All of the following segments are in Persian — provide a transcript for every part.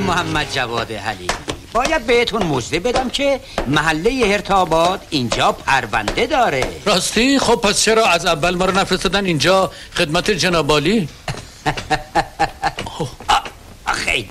محمد جواد حلیمی، باید بهتون مژده بدم که محله هرت‌آباد اینجا پرونده داره. راستی؟ خب پس چرا از اول ما رو نفرستادن اینجا خدمت جناب عالی؟ خیلی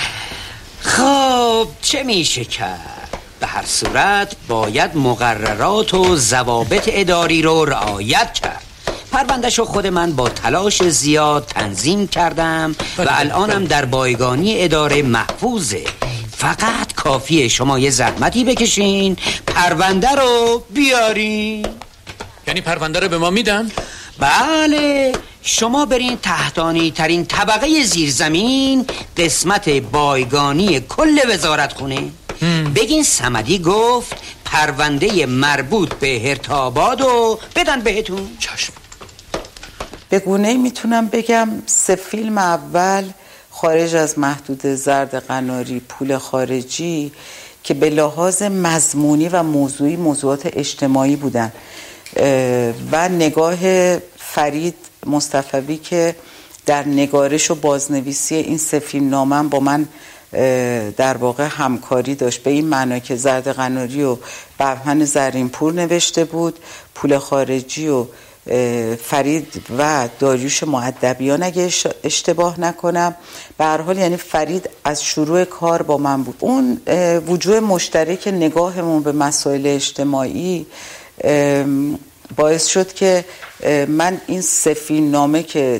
خب چه میشه کرد؟ به هر صورت باید مقررات و ضوابط اداری رو رعایت کرد. پروندهشو خود من با تلاش زیاد تنظیم کردم و الانم در بایگانی اداره محفوظه. فقط کافیه شما یه زحمتی بکشین پرونده رو بیارین. یعنی پرونده رو به ما میدن؟ بله، شما برین تحتانی ترین طبقه زیرزمین قسمت بایگانی کل وزارتخونه بگین صمدی گفت پرونده مربوط به هرت‌آباد رو بدن بهتون. چشم. به گونه‌ای میتونم بگم 3 فیلم اول خارج از محدود زرد قناری، پول خارجی، که به لحاظ مضمونی و موضوعی موضوعات اجتماعی بودن و نگاه فرید مصطفوی که در نگارش و بازنویسی این 3 فیلم نامم با من در واقع همکاری داشت، به این معنا که زرد قناری و بهمن زرینپور نوشته بود، پول خارجی و فرید و داریوش مؤدبیان اگه اشتباه نکنم. به هر حال یعنی فرید از شروع کار با من بود. اون وجوه مشترک نگاهمون به مسائل اجتماعی باعث شد که من این 3 فیلم نامه که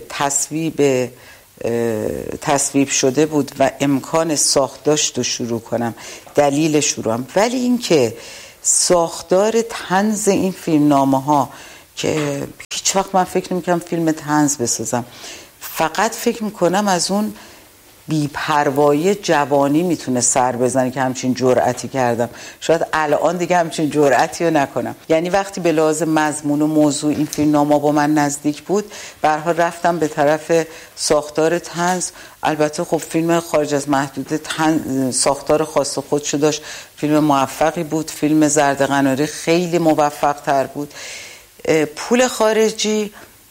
تصویب شده بود و امکان ساخت داشت و شروع کنم، دلیل شروعم. ولی این که ساختار طنز این فیلم نامه ها که هیچ وقت من فکر نمی‌کنم فیلم طنز بسازم، فقط فکر میکنم از اون بی‌پروایی جوانی میتونه سر بزنه که همچین جرأتی کردم. شاید الان دیگه همچین جرأتی رو نکنم. یعنی وقتی به لحاظ مضمون و موضوع این فیلمنامه با من نزدیک بود، به هر حال رفتم به طرف ساختار طنز. البته خب فیلم خارج از محدوده ساختار خاص خودشو داشت، فیلم موفقی بود. فیلم زرد قناری خیلی موفق تر بود. پول خارجی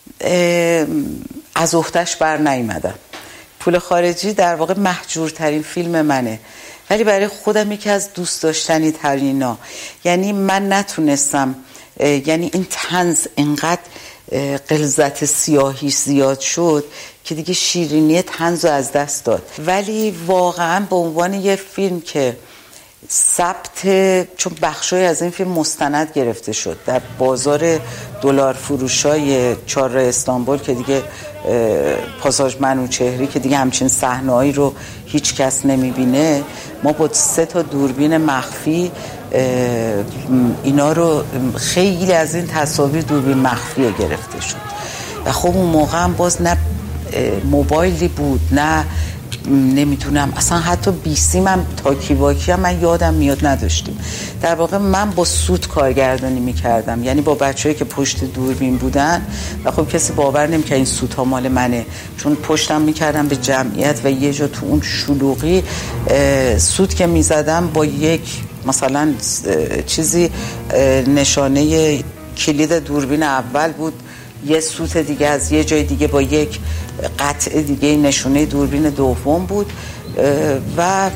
از اختش بر نیامدم. پول خارجی در واقع محجورترین فیلم منه، ولی برای خودم یکی از دوست داشتنی ترینا. یعنی من نتونستم، یعنی این طنز اینقدر غلظت سیاهی زیاد شد که دیگه شیرینی طنز رو از دست داد. ولی واقعا به عنوان یه فیلم که ثبت، چون بخشای از این فیلم مستند گرفته شد در بازار دلار فروشای 4 راه استانبول که دیگه پاساژ منوچهری که دیگه همچین صحنه‌ای رو هیچ کس نمیبینه، ما با 3 تا دوربین مخفی اینا رو، خیلی از این تصاویر دوربین مخفی گرفته شد و خب اون موقع هم باز نه موبایلی بود، نه نمیدونم اصلا حتی بیسیم هم تاکی واکی هم من یادم میاد نداشتیم. در واقع من با سوت کارگردانی میکردم، یعنی با بچه‌ای که پشت دوربین بودن و خب کسی باور نمی‌کنه این سوت ها مال منه، چون پشتم میکردم به جمعیت و یه جا تو اون شلوغی سوت که میزدم با یک مثلا چیزی نشانه کلید دوربین اول بود، یه سوت دیگه از یه جای دیگه با یک قطعه دیگه نشونه دوربین دوم بود و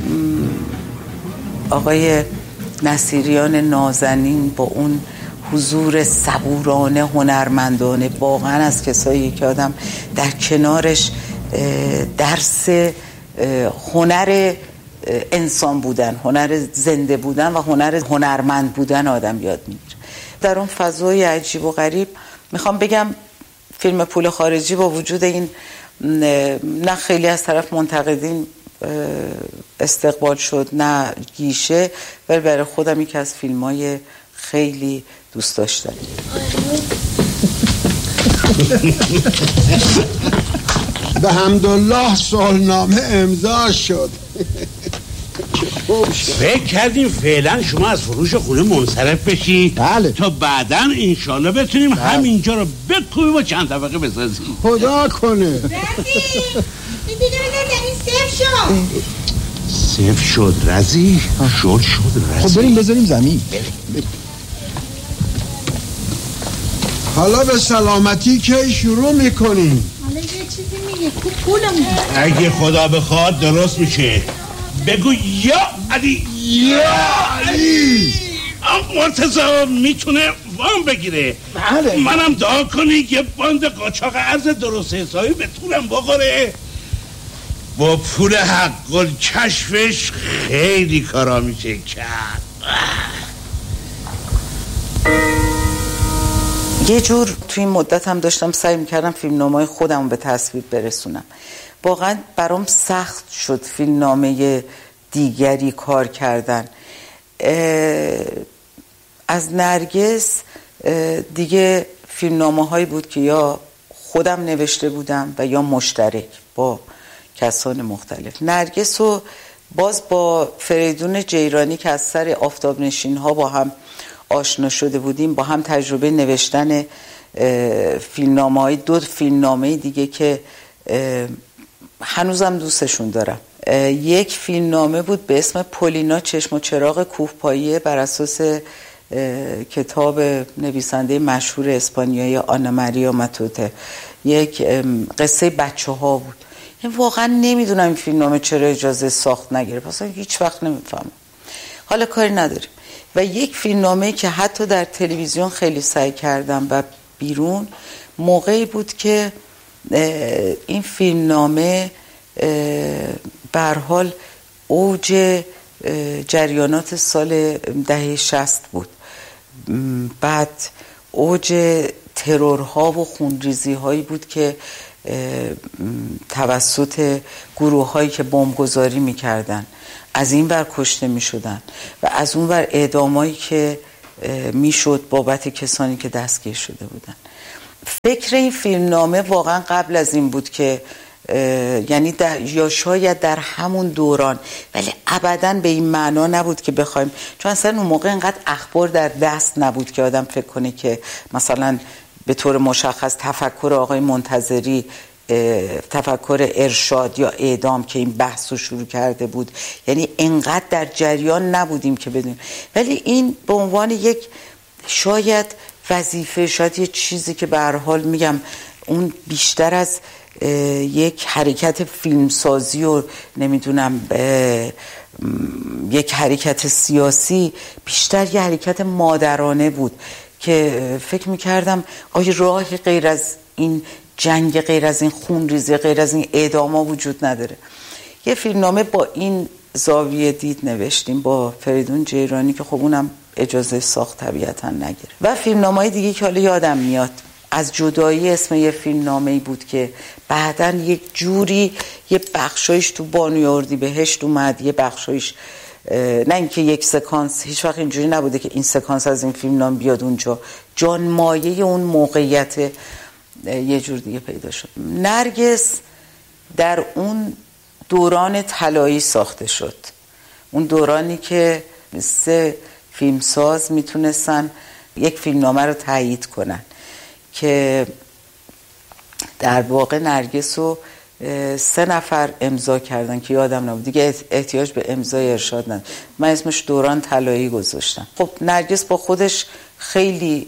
آقای نصیریان نازنین با اون حضور صبورانه هنرمندانه، واقعا از کسایی که آدم در کنارش درس هنر انسان بودن، هنر زنده بودن و هنر هنرمند بودن آدم یاد میگیره. در اون فضای عجیب و غریب میخوام بگم فیلم پول خارجی با وجود این نه خیلی از طرف منتقدین استقبال شد نه گیشه، ولی برای خودم یکی از فیلم‌های خیلی دوست داشتنی. به حمدالله سالنامه امضا شد. فکر کردیم فعلا شما از فروش خونه منصرف بشید، بله، تا بعدا انشالله بتونیم همینجا رو بکوبیم و چند طبقه بسازیم. خدا کنه. رزی این دیگه بگم یعنی صفر شد رزی؟ شد رزی. خب بریم بذاریم زمین. حالا به سلامتی که شروع میکنیم. حالا یه چیزی میگه تو پولمون اگه خدا بخواد درست میشه. بگو یا علی. یا علی. مرتضی میتونه وام بگیره. بله. منم دعا کنی یه باند قاچاق ارز درست حسابی به طولم بخوره. با پول حق الکشفش خیلی کارا میشه کرد. یه جور توی این مدت هم داشتم سعی میکردم فیلمنامه‌های خودم رو به تصویب برسونم. واقعا برام سخت شد فیلمنامه دیگری کار کردن. از نرگس دیگه فیلمنامه‌هایی بود که یا خودم نوشته بودم و یا مشترک با کسان مختلف. نرگس رو باز با فریدون جیرانی که از سر آفتاب نشین ها با هم آشنا شده بودیم، با هم تجربه نوشتن فیلمنامه‌های، 2 فیلمنامه دیگه که هنوزم دوستشون دارم. یک فیلمنامه بود به اسم پولینا چشم و چراغ کوهپاییه بر اساس کتاب نویسنده مشهور اسپانیایی آنا ماریا ماتوته. یک قصه بچه ها بود. واقعا نمیدونم این فیلمنامه چرا اجازه ساخت نگرفت، اصلا هیچ وقت نمیفهمم. حالا کاری نداریم. و یک فیلمنامه که حتی در تلویزیون خیلی سعی کردم و بیرون، موقعی بود که این فیلمنامه به هر حال اوج جریانات سال دهه 60 بود. بعد اوج ترورها و خونریزی هایی بود که توسط گروه هایی که بمبگذاری میکردن از این ور کشته میشدن و از اون ور اعدامایی که میشد بابت کسانی که دستگیر شده بودن. فکر این فیلمنامه واقعا قبل از این بود که یعنی یا شاید در همون دوران، ولی ابداً به این معنا نبود که بخوایم، چون اصلا اون موقع اینقدر اخبار در دست نبود که آدم فکر کنه که مثلا به طور مشخص تفکر آقای منتظری تفکر ارشاد یا اعدام که این بحث رو شروع کرده بود، یعنی اینقدر در جریان نبودیم که بدونیم. ولی این به عنوان یک شاید وظیفه، شاید یه چیزی که به هر حال میگم اون بیشتر از یک حرکت فیلمسازی و نمیدونم یک حرکت سیاسی، بیشتر یه حرکت مادرانه بود که فکر میکردم آیا راهی غیر از این جنگ، غیر از این خونریزی، غیر از این اعداما وجود نداره. یه فیلمنامه با این زاویه دید نوشتیم با فریدون جیرانی که خب اونم اجازه ساخت طبیعتا نگرفت. و فیلمنامه‌های دیگه که حالا یادم میاد، از جدایی اسم یه فیلمنامه‌ای بود که بعداً یک جوری یه بخشایش تو بانوی اردیبهشت اومد، یه بخشایش نه اینکه یک سکانس، هیچ وقت اینجوری نبوده که این سکانس از این فیلمنامه بیاد اونجا، جان مایه اون موقعیت یه جور دیگه پیدا شد. نرگس در اون دوران طلایی ساخته شد، اون دورانی که 3 فیلمساز میتونستن یک فیلمنامه رو تایید کنن که در واقع نرگس رو 3 نفر امضا کردن که یادم نبود دیگه، احتیاج به امضای ارشاد نداشت. من اسمش دوران طلایی گذاشتم. خب نرگس با خودش خیلی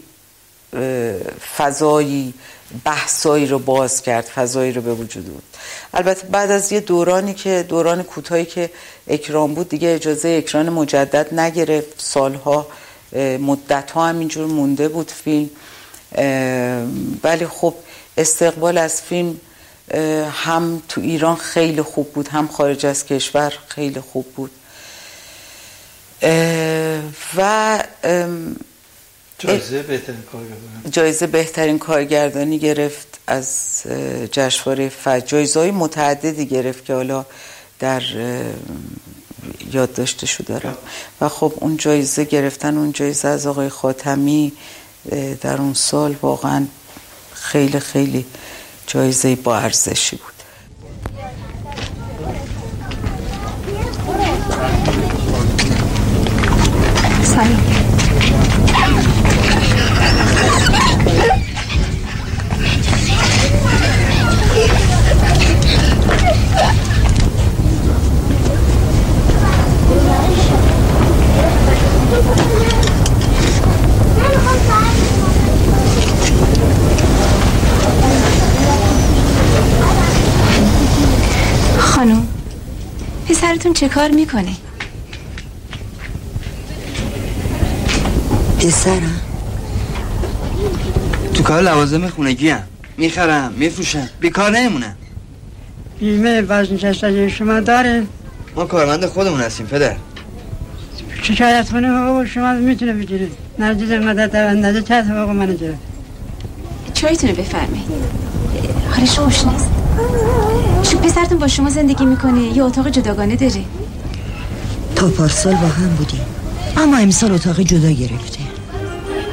فضایی، بحثایی رو باز کرد، فضایی رو به وجود بود. البته بعد از یه دورانی که دوران کوتاهی که اکران بود دیگه اجازه اکران مجدد نگرفت، سالها مدت‌ها همینجور مونده بود فیلم. ولی خب استقبال از فیلم هم تو ایران خیلی خوب بود، هم خارج از کشور خیلی خوب بود. و جایزه بهترین کارگردانی گرفت از جشنواره فجر. جایزه‌های متعددی گرفت که حالا در یادداشتشو دارم. و خب اون جایزه گرفتن، اون جایزه از آقای خاتمی در اون سال واقعا خیلی خیلی جایزه با ارزشی بود. سلام. خانم پسرتون چه کار میکنه؟ پسرم تو کار لوازم خونگی هم میخرم میفروشم بیکار نمیمونم. بیمه بازنشستگی شما داره؟ ما کارمند خودمون هستیم پدر. شکایت کنه حقوق شما میتونه بگیره. نرجز اینقدر دونده چه حقوق منو گرفت. چایتونه بفرمایید. حالش خوش نیست. شو پسرتون با شما زندگی میکنه یا اتاق جداگانه داره؟ تا پارسال با هم بودیم اما امسال اتاق جدا گرفته.